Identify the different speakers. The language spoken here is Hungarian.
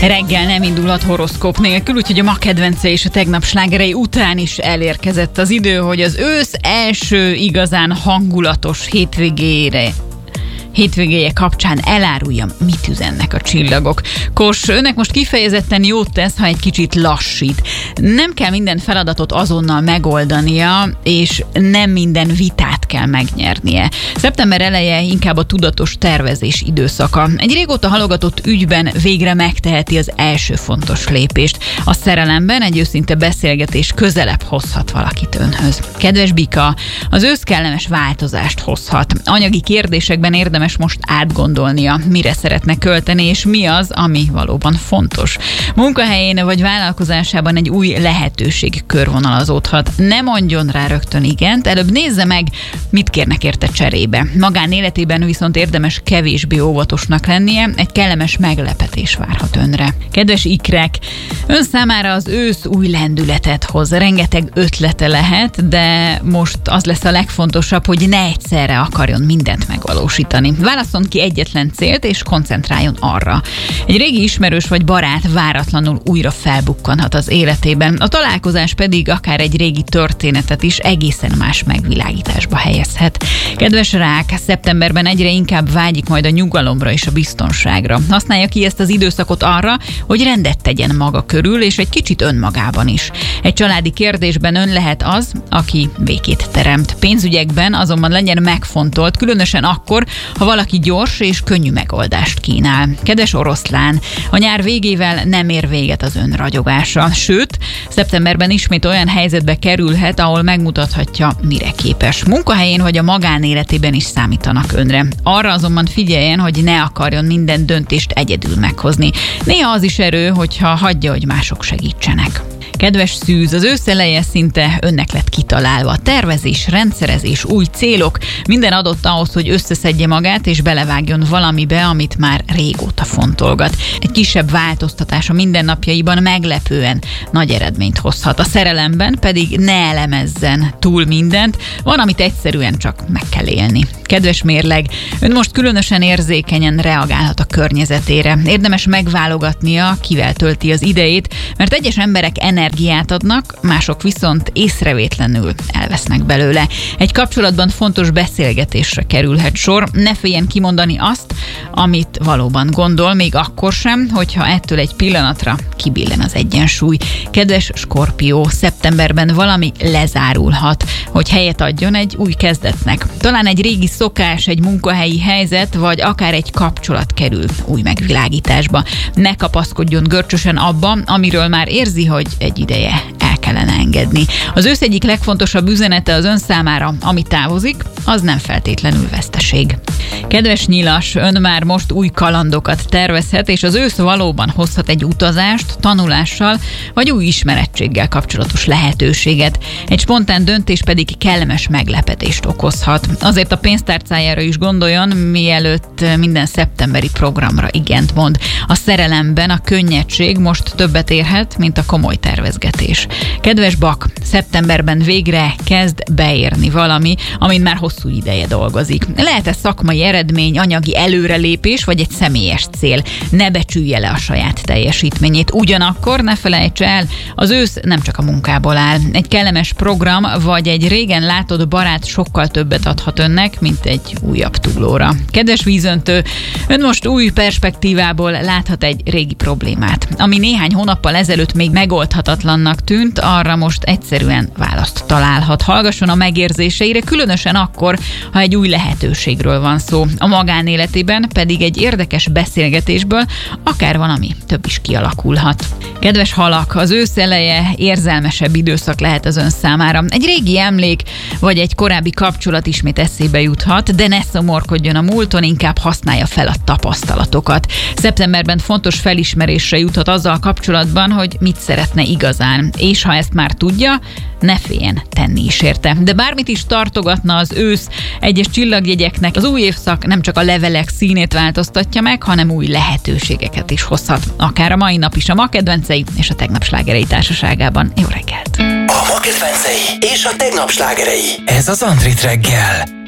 Speaker 1: Reggel nem indulhat horoszkóp nélkül, úgyhogy a ma kedvence és a tegnap slágerei után is elérkezett az idő, hogy az ősz első igazán hangulatos hétvégéje kapcsán eláruljam, mit üzennek a csillagok. Kos, önnek most kifejezetten jót tesz, ha egy kicsit lassít. Nem kell minden feladatot azonnal megoldania, és nem minden vitát kell megnyernie. Szeptember eleje inkább a tudatos tervezés időszaka. Egy régóta halogatott ügyben végre megteheti az első fontos lépést. A szerelemben egy őszinte beszélgetés közelebb hozhat valakit önhöz. Kedves Bika, az ősz kellemes változást hozhat. Anyagi kérdésekben érdemes most átgondolnia, mire szeretne költeni, és mi az, ami valóban fontos. Munkahelyén vagy vállalkozásában egy új lehetőség körvonalazódhat. Ne mondjon rá rögtön igent, előbb nézze meg, mit kérnek érte cserébe. Magánéletében viszont érdemes kevésbé óvatosnak lennie, egy kellemes meglepetés várhat önre. Kedves ikrek, ön számára az ősz új lendületet hoz. Rengeteg ötlete lehet, de most az lesz a legfontosabb, hogy ne egyszerre akarjon mindent megvalósítani. Válasszon ki egyetlen célt, és koncentráljon arra. Egy régi ismerős vagy barát váratlanul újra felbukkanhat az életében, a találkozás pedig akár egy régi történetet is egészen más megvilágításba helyezhet. Kedves rák, szeptemberben egyre inkább vágyik majd a nyugalomra és a biztonságra. Használja ki ezt az időszakot arra, hogy rendet tegyen maga körül, és egy kicsit önmagában is. Egy családi kérdésben ön lehet az, aki békét teremt. Pénzügyekben azonban legyen megfontolt, különösen akkor, ha valaki gyors és könnyű megoldást kínál. Kedves oroszlán, a nyár végével nem ér véget az ön ragyogása. Sőt, szeptemberben ismét olyan helyzetbe kerülhet, ahol megmutathatja, mire képes. Munkahelyén vagy a magánéletében is számítanak önre. Arra azonban figyeljen, hogy ne akarjon minden döntést egyedül meghozni. Néha az is erő, hogyha hagyja, hogy mások segítsenek. Kedves szűz, az ősz eleje szinte önnek lett kitalálva. Tervezés, rendszerezés, új célok, minden adott ahhoz, hogy összeszedje magát és belevágjon valamibe, amit már régóta fontolgat. Egy kisebb változtatás a mindennapjaiban meglepően nagy eredményt hozhat. A szerelemben pedig ne elemezzen túl mindent, van, amit egyszerűen csak meg kell élni. Kedves mérleg, ön most különösen érzékenyen reagálhat a környezetére. Érdemes megválogatnia, kivel tölti az idejét, mert egyes emberek energiát adnak, mások viszont észrevétlenül elvesznek belőle. Egy kapcsolatban fontos beszélgetésre kerülhet sor, ne féljen kimondani azt, amit valóban gondol, még akkor sem, hogyha ettől egy pillanatra kibillen az egyensúly. Kedves Skorpió, szeptemberben valami lezárulhat, hogy helyet adjon egy új kezdetnek. Talán egy régi szokás, egy munkahelyi helyzet, vagy akár egy kapcsolat kerül új megvilágításba. Ne kapaszkodjon görcsösen abba, amiről már érzi, hogy egy ideje el kellene engedni. Az ősz egyik legfontosabb üzenete az ön számára, ami távozik, az nem feltétlenül veszteség. Kedves nyilas, ön már most új kalandokat tervezhet, és az ősz valóban hozhat egy utazást, tanulással, vagy új ismerettséggel kapcsolatos lehetőséget. Egy spontán döntés pedig kellemes meglepetést okozhat. Azért a pénztárcájára is gondoljon, mielőtt minden szeptemberi programra igent mond. A szerelemben a könnyedség most többet érhet, mint a komoly tervezgetés. Kedves Bak, szeptemberben végre kezd beérni valami, amin már hosszú ideje dolgozik. Lehet ez szakmai eredmény, anyagi előrelépés, vagy egy személyes cél. Ne becsülje le a saját teljesítményét. Ugyanakkor ne felejtse el, az ősz nem csak a munkából áll. Egy kellemes program, vagy egy régen látott barát sokkal többet adhat önnek, mint egy újabb túlóra. Kedves vízöntő, ön most új perspektívából láthat egy régi problémát. Ami néhány hónappal ezelőtt még megoldhatatlannak tűnt, arra most egyszerűen választ találhat. Hallgasson a megérzéseire, különösen akkor, ha egy új lehetőségről van szó. A magánéletében pedig egy érdekes beszélgetésből akár valami több is kialakulhat. Kedves halak, az ősz eleje érzelmesebb időszak lehet az ön számára. Egy régi emlék, vagy egy korábbi kapcsolat ismét eszébe juthat, de ne szomorkodjon a múlton, inkább használja fel a tapasztalatokat. Szeptemberben fontos felismerésre juthat azzal kapcsolatban, hogy mit szeretne igazán, és ha ezt már tudja, ne féljen tenni is érte. De bármit is tartogatna az ősz, egyes csillagjegyeknek az új évszak nem csak a levelek színét változtatja meg, hanem új lehetőségeket is hozhat. Akár a mai nap is a ma kedvencei és a tegnap slágerei társaságában. Jó reggelt!
Speaker 2: A ma kedvencei és a tegnap slágerei. Ez az Andrit reggel.